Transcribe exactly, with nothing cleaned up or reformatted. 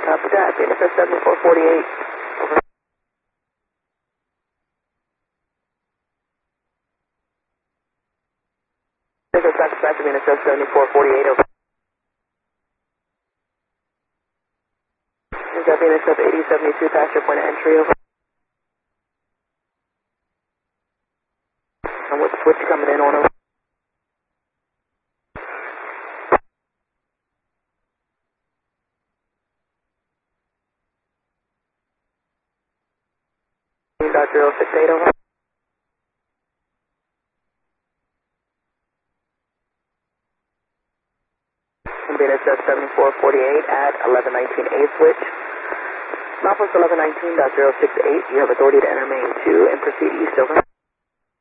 Copy that. B N S F seventy-four forty-eight. Over. B N S F back to back to B N S F seventy-four forty-eight. Over. Is that B N S F eighty seventy-two past your point of entry? Over. And with the switch coming in on over. Dot zero six eight over. B N S F seventy-four forty-eight at eleven nineteen A switch. Southwest eleven nineteen dot zero six eight. You have authority to enter main two and proceed east over.